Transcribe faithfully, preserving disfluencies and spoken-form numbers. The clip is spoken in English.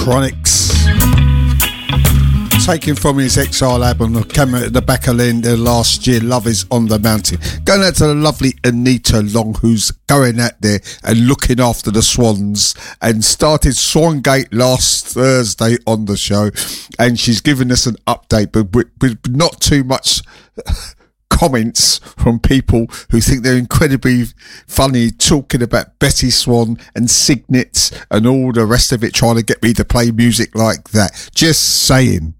Electronics, taken from his Exile album that came out at the back of end of last year, Love Is on the Mountain. Going out to the lovely Anita Long, who's going out there and looking after the Swans, and started Swangate last Thursday on the show, and she's given us an update, but with, with not too much comments from people who think they're incredibly funny, talking about Betty Swan and Signets and all the rest of it, trying to get me to play music like that. Just saying.